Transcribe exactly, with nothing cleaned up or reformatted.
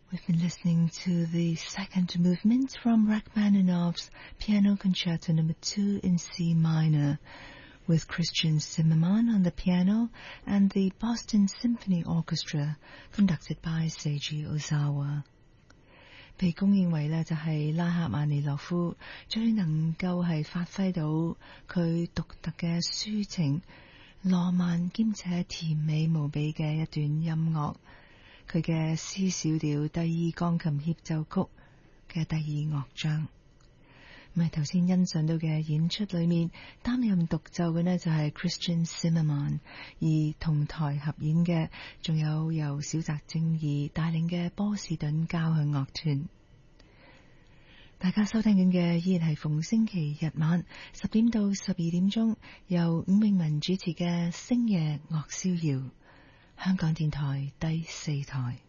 We've been listening to the second movement from Rachmaninoff's Piano Concerto number two in C minor, with Christian Zimmermann on the piano and the Boston Symphony Orchestra conducted by Seiji Ozawa。被公認為呢就係拉赫曼尼諾夫最能夠係發揮到佢獨特嘅抒情、浪漫兼且甜美無比嘅一段音樂。佢嘅 C 小調第二鋼琴協奏曲嘅第二樂章，咁喺頭先欣賞到嘅演出裏面，擔任獨奏嘅呢就係 Christian Zimmermann， 而同台合演嘅仲有由小澤征爾帶領嘅波士頓交響樂團。大家收聽緊嘅依然係逢星期日晚十點到十二點鐘，由伍詠文主持嘅星夜樂逍遙，香港電台第四台。